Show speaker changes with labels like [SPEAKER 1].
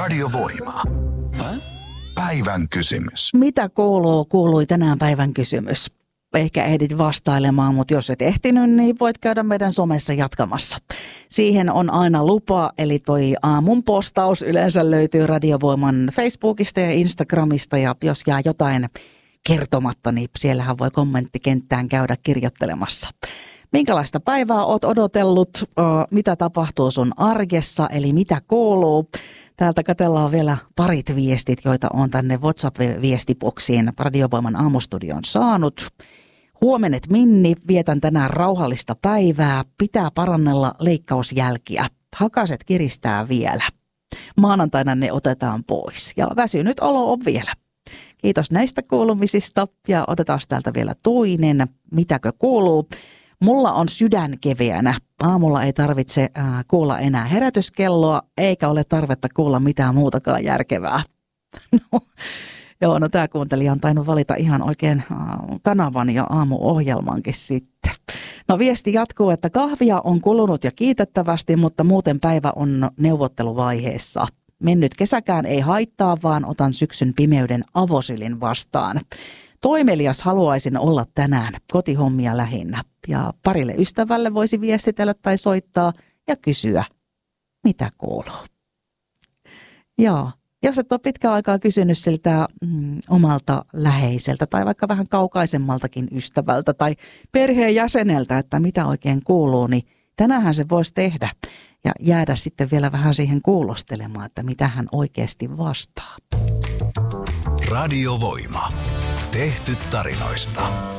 [SPEAKER 1] Radiovoima. Päivän kysymys.
[SPEAKER 2] Mitä kuului tänään päivän kysymys? Ehkä ehdit vastailemaan, mutta jos et ehtinyt, niin voit käydä meidän somessa jatkamassa. Siihen on aina lupa, eli toi aamun postaus yleensä löytyy Radiovoiman Facebookista ja Instagramista, ja jos jää jotain kertomatta, niin siellähän voi kommenttikenttään käydä kirjoittelemassa. Minkälaista päivää oot odotellut, mitä tapahtuu sun arjessa, eli mitä kuuluu? Täältä katsellaan vielä parit viestit, joita on tänne WhatsApp-viestiboksiin Radiovoiman aamustudion saanut. Huomenet Minni, vietän tänään rauhallista päivää, pitää parannella leikkausjälkiä. Hakaset kiristää vielä. Maanantaina ne otetaan pois ja väsynyt olo on vielä. Kiitos näistä kuulumisista ja otetaan täältä vielä toinen. Mitäkö kuuluu? Mulla on sydän keveänä. Aamulla ei tarvitse kuulla enää herätyskelloa, eikä ole tarvetta kuulla mitään muutakaan järkevää. No tämä kuuntelija on tainnut valita ihan oikein kanavan ja aamuohjelmankin sitten. No viesti jatkuu, että kahvia on kulunut ja kiitettävästi, mutta muuten päivä on neuvotteluvaiheessa. Mennyt kesäkään ei haittaa, vaan otan syksyn pimeyden avosylin vastaan. Toimelias haluaisin olla tänään, kotihommia lähinnä. Ja parille ystävälle voisi viestitellä tai soittaa ja kysyä, mitä kuuluu. Joo, jos et ole pitkään aikaa kysynyt siltä omalta läheiseltä tai vaikka vähän kaukaisemmaltakin ystävältä tai perheenjäseneltä, että mitä oikein kuuluu, niin tänäänhän se voisi tehdä ja jäädä sitten vielä vähän siihen kuulostelemaan, että mitä hän oikeasti vastaa.
[SPEAKER 1] Radiovoima. Tehty tarinoista.